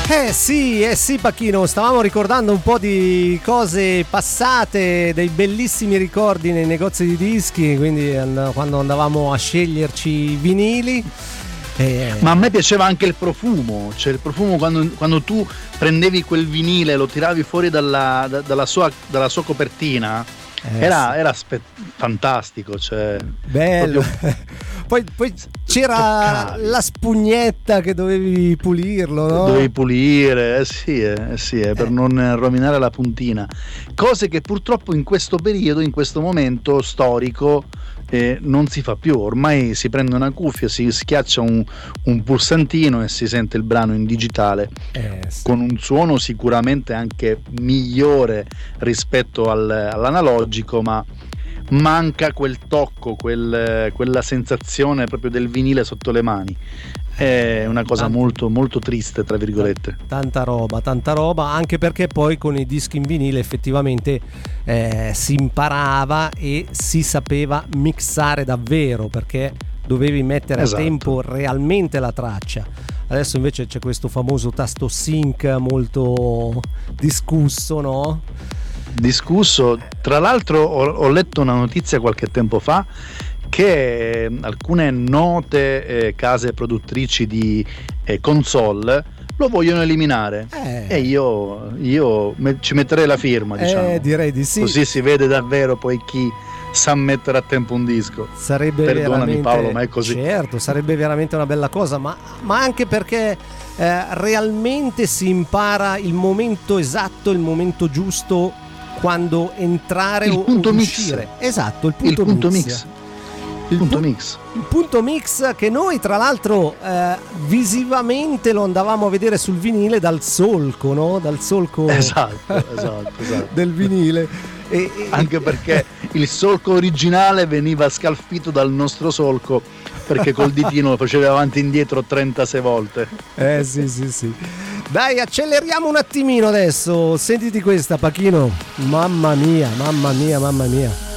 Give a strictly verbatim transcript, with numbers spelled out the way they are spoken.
Eh sì, eh sì Pacchino, stavamo ricordando un po' di cose passate, dei bellissimi ricordi nei negozi di dischi, quindi and- quando andavamo a sceglierci i vinili. Eh... Ma a me piaceva anche il profumo, cioè il profumo quando, quando tu prendevi quel vinile, lo tiravi fuori dalla, da, dalla, sua, dalla sua copertina, eh, era, sì. era spe- fantastico, cioè bello. Proprio... poi, poi c'era toccavi. La spugnetta che dovevi pulirlo, no? Dovevi pulire, eh sì, eh, sì eh, per eh. non rovinare la puntina, cose che purtroppo in questo periodo, in questo momento storico eh, non si fa più. Ormai si prende una cuffia, si schiaccia un, un pulsantino e si sente il brano in digitale, eh, sì. con un suono sicuramente anche migliore rispetto al, all'analogico, ma manca quel tocco, quel, quella sensazione proprio del vinile sotto le mani. È una cosa tanta, molto molto triste, tra virgolette. Tanta roba, tanta roba, anche perché poi con i dischi in vinile effettivamente eh, si imparava e si sapeva mixare davvero, perché dovevi mettere esatto. a tempo realmente la traccia. Adesso invece c'è questo famoso tasto sync molto discusso, no? Discusso. Tra l'altro ho, ho letto una notizia qualche tempo fa che alcune note eh, case produttrici di eh, console lo vogliono eliminare, eh. e io, io me, ci metterei la firma, diciamo. Eh, direi di sì. Così si vede davvero poi chi sa mettere a tempo un disco. Sarebbe Perdonami Paolo, ma è così. Certo, sarebbe veramente una bella cosa, ma, ma anche perché eh, realmente si impara il momento esatto, il momento giusto quando entrare il o punto uscire. Mix. Esatto, il punto, il punto mix. mix. Il punto pu- mix. Il punto mix che noi tra l'altro eh, visivamente lo andavamo a vedere sul vinile dal solco, no? Dal solco esatto, esatto, esatto. del vinile. E, e, anche perché il solco originale veniva scalfito dal nostro solco, perché col ditino lo faceva avanti e indietro trentasei volte. Eh sì sì sì. Dai, acceleriamo un attimino adesso. Sentiti questa, Pachino. Mamma mia, mamma mia, mamma mia.